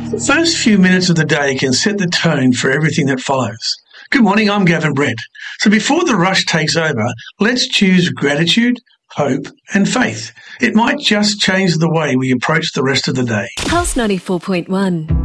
The first few minutes of the day can set the tone for everything that follows. Good morning, I'm Gavin Brett. So before the rush takes over, let's choose gratitude, hope and faith. It might just change the way we approach the rest of the day. Pulse 94.1.